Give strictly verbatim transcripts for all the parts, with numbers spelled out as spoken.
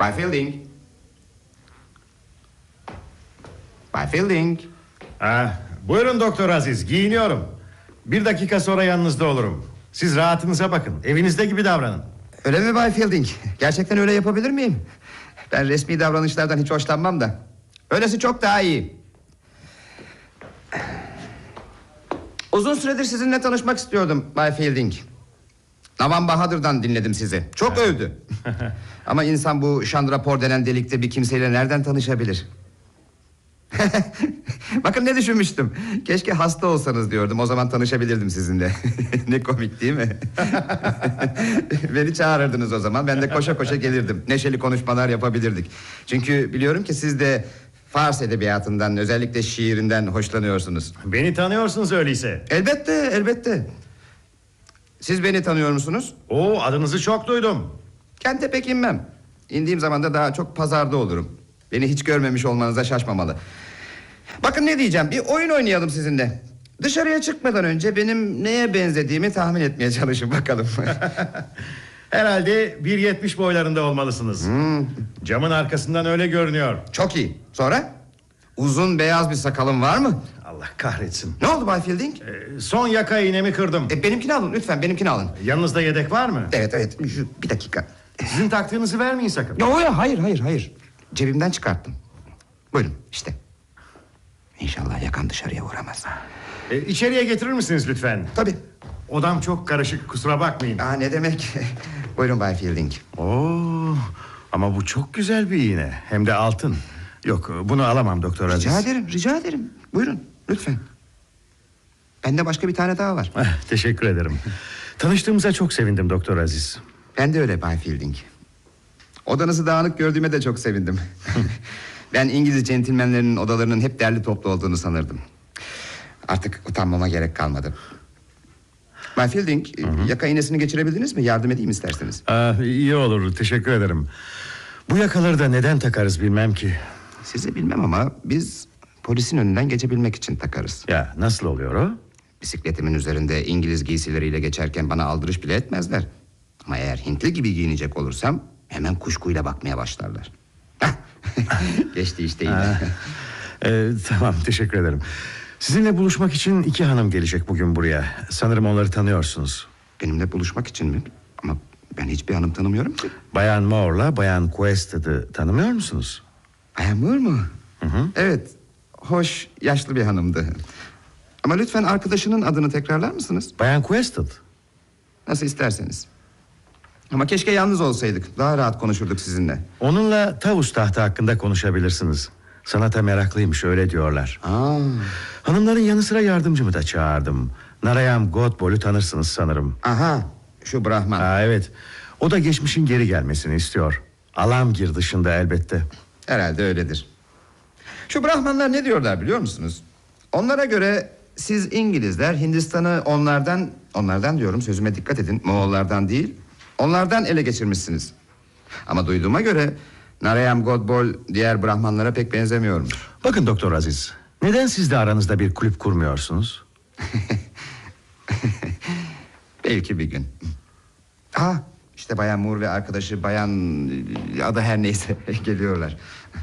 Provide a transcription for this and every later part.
Bay Fielding. Bay Fielding. Ha, buyurun Doktor Aziz, giyiniyorum. Bir dakika sonra yanınızda olurum. Siz rahatınıza bakın, evinizde gibi davranın. Öyle mi Bay Fielding? Gerçekten öyle yapabilir miyim? Ben resmi davranışlardan hiç hoşlanmam da. Öylesi çok daha iyi. Uzun süredir sizinle tanışmak istiyordum Bay Fielding. Navan Bahadır'dan dinledim sizi. Çok övdü. Ama insan bu şan rapor denen delikte bir kimseyle nereden tanışabilir? Bakın ne düşünmüştüm. Keşke hasta olsanız diyordum. O zaman tanışabilirdim sizinle. Ne komik değil mi? Beni çağırırdınız o zaman. Ben de koşa koşa gelirdim. Neşeli konuşmalar yapabilirdik. Çünkü biliyorum ki siz de Fars edebiyatından, özellikle şiirinden hoşlanıyorsunuz. Beni tanıyorsunuz öyleyse. Elbette, elbette. Siz beni tanıyor musunuz? Oo, adınızı çok duydum. Kente pek inmem. İndiğim zaman da daha çok pazarda olurum. Beni hiç görmemiş olmanıza şaşmamalı. Bakın ne diyeceğim, bir oyun oynayalım sizinle. Dışarıya çıkmadan önce benim neye benzediğimi tahmin etmeye çalışın bakalım. Herhalde bir yetmiş boylarında olmalısınız. hmm. Camın arkasından öyle görünüyor. Çok iyi. Sonra? Uzun beyaz bir sakalım var mı? Allah kahretsin. Ne oldu Bay Fielding? Ee, son yaka iğnemi kırdım. E, benimkini alın lütfen, benimkini alın. Yanınızda yedek var mı? Evet evet, şu, bir dakika. Sizin taktığınızı vermeyin sakın. Yo, yo, hayır hayır hayır. Cebimden çıkarttım. Buyurun işte. İnşallah yakan dışarıya vuramaz. Ee, içeriye getirir misiniz lütfen? Tabii. Odam çok karışık, kusura bakmayın. Aa, ne demek? Buyurun Bay Fielding. Oo, ama bu çok güzel bir iğne. Hem de altın. Yok, bunu alamam Doktor Aziz. Rica ederim, rica ederim. Buyurun, lütfen. Bende başka bir tane daha var. Eh, teşekkür ederim. Tanıştığımıza çok sevindim Doktor Aziz. Ben de öyle Bay Fielding. Odanızı dağınık gördüğüme de çok sevindim. Ben İngiliz centilmenlerinin odalarının hep derli toplu olduğunu sanırdım. Artık utanmama gerek kalmadı. Bay Fielding, hı hı. Yaka iğnesini geçirebildiniz mi? Yardım edeyim isterseniz. Aa, iyi olur, teşekkür ederim. Bu yakaları da neden takarız bilmem ki. Sizi bilmem ama biz polisin önünden geçebilmek için takarız. Ya nasıl oluyor o? Bisikletimin üzerinde İngiliz giysileriyle geçerken bana aldırış bile etmezler. Ama eğer Hintli gibi giyinecek olursam hemen kuşkuyla bakmaya başlarlar. Geçti işte yine. ee, tamam, teşekkür ederim. Sizinle buluşmak için iki hanım gelecek bugün buraya. Sanırım onları tanıyorsunuz. Benimle buluşmak için mi? Ama ben hiçbir hanım tanımıyorum ki. Bayan Moore'la Bayan Quested'ı tanımıyor musunuz? Bayan Moore mu? Hı hı. Evet, hoş, yaşlı bir hanımdı. Ama lütfen arkadaşının adını tekrarlar mısınız? Bayan Quested. Nasıl isterseniz. Ama keşke yalnız olsaydık. Daha rahat konuşurduk sizinle. Onunla tavus tahtı hakkında konuşabilirsiniz. Sanata meraklıymış, öyle diyorlar. Aa. Hanımların yanı sıra yardımcımı da çağırdım. Narayam Godbol'u tanırsınız sanırım. Aha, şu Brahman. Aa, evet. O da geçmişin geri gelmesini istiyor. Alamgir dışında elbette. Herhalde öyledir. Şu Brahmanlar ne diyorlar biliyor musunuz? Onlara göre siz İngilizler Hindistan'ı onlardan... Onlardan diyorum, sözüme dikkat edin. Moğollardan değil, onlardan ele geçirmişsiniz. Ama duyduğuma göre Narayam Godbol diğer Brahmanlara pek benzemiyormuş. Bakın Doktor Aziz, neden siz de aranızda bir kulüp kurmuyorsunuz? Belki bir gün. Ah, işte Bayan Moore ve arkadaşı Bayan... adı her neyse geliyorlar.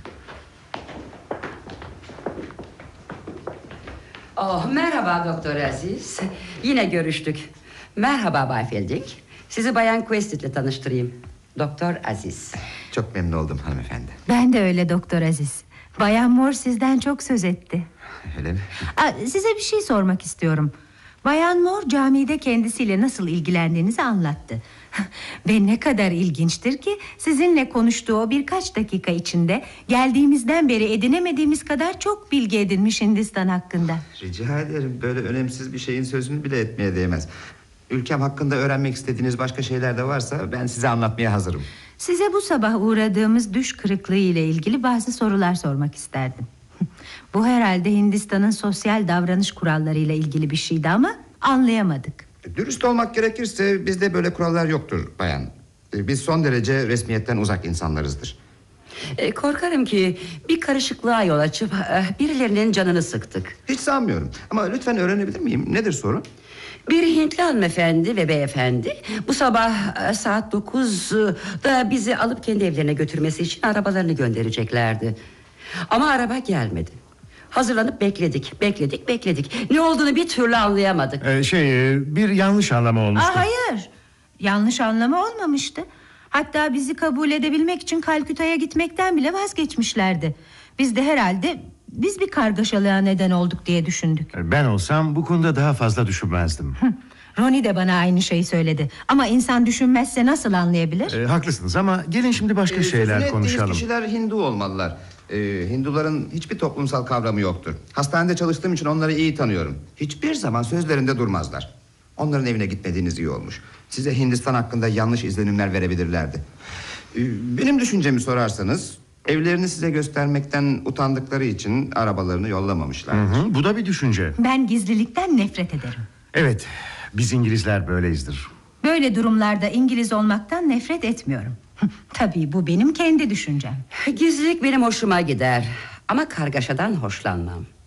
Oh, merhaba Doktor Aziz. Yine görüştük. Merhaba Bay Fielding. Sizi Bayan Quested ile tanıştırayım. Doktor Aziz. Çok memnun oldum hanımefendi. Ben de öyle Doktor Aziz. Bayan Moore sizden çok söz etti. Öyle mi? Aa, size bir şey sormak istiyorum. Bayan Moore camide kendisiyle nasıl ilgilendiğinizi anlattı. Ve ne kadar ilginçtir ki sizinle konuştuğu o birkaç dakika içinde geldiğimizden beri edinemediğimiz kadar çok bilgi edinmiş Hindistan hakkında. Rica ederim, böyle önemsiz bir şeyin sözünü bile etmeye değmez. Ülkem hakkında öğrenmek istediğiniz başka şeyler de varsa ben size anlatmaya hazırım. Size bu sabah uğradığımız düş kırıklığı ile ilgili bazı sorular sormak isterdim. Bu herhalde Hindistan'ın sosyal davranış kurallarıyla ilgili bir şeydi ama anlayamadık. Dürüst olmak gerekirse bizde böyle kurallar yoktur bayan. Biz son derece resmiyetten uzak insanlarızdır. E, korkarım ki bir karışıklığa yol açıp e, birilerinin canını sıktık. Hiç sanmıyorum ama lütfen öğrenebilir miyim? Nedir sorun? Bir Hintli hanımefendi ve beyefendi bu sabah e, saat dokuzda bizi alıp kendi evlerine götürmesi için arabalarını göndereceklerdi. Ama araba gelmedi. Hazırlanıp bekledik, bekledik, bekledik. Ne olduğunu bir türlü anlayamadık. Ee, şey e, bir yanlış anlama olmuştu. Aa, hayır, yanlış anlama olmamıştı. Hatta bizi kabul edebilmek için Kalküta'ya gitmekten bile vazgeçmişlerdi. Biz de herhalde biz bir kargaşalığa neden olduk diye düşündük. Ben olsam bu konuda daha fazla düşünmezdim. Ronnie de bana aynı şeyi söyledi. Ama insan düşünmezse nasıl anlayabilir? Ee, haklısınız ama gelin şimdi başka Ee, sözünü şeyler ettiğiniz konuşalım. kişiler Hindu olmalılar. Ee, Hinduların hiçbir toplumsal kavramı yoktur. Hastanede çalıştığım için onları iyi tanıyorum. Hiçbir zaman sözlerinde durmazlar. Onların evine gitmediğiniz iyi olmuş. Size Hindistan hakkında yanlış izlenimler verebilirlerdi. Ee, benim düşüncemi sorarsanız evlerini size göstermekten utandıkları için arabalarını yollamamışlar. Hı hı, bu da bir düşünce. Ben gizlilikten nefret ederim. Evet, biz İngilizler böyleyizdir. Böyle durumlarda İngiliz olmaktan nefret etmiyorum. Tabii bu benim kendi düşüncem. Gizlilik benim hoşuma gider. Ama kargaşadan hoşlanmam.